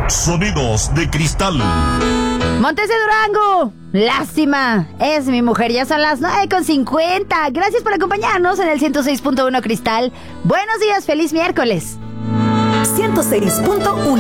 Sonidos de cristal. Montes de Durango, lástima, es mi mujer, ya son las 9:50. Gracias por acompañarnos en el 106.1 Cristal. Buenos días, feliz miércoles. 106.1